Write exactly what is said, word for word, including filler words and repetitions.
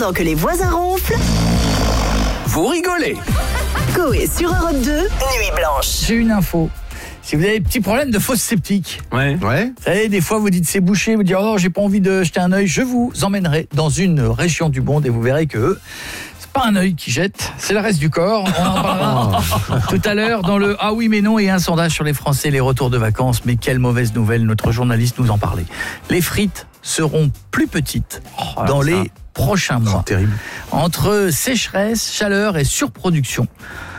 Pendant que les voisins ronflent, vous rigolez. Coé sur Europe deux, Nuit Blanche. J'ai une info. Si vous avez des petits problèmes de fosse septique, Ouais. Ouais. vous savez, des fois vous dites c'est bouché, vous dites oh j'ai pas envie de jeter un œil, je vous emmènerai dans une région du monde et vous verrez que c'est pas un œil qui jette, c'est le reste du corps. On en parlera tout à l'heure dans le ah oui mais non et un sondage sur les Français, les retours de vacances. Mais quelle mauvaise nouvelle, notre journaliste nous en parlait. Les frites seront plus petites Oh, dans ça. les prochains mois. Terrible. Entre sécheresse, chaleur et surproduction.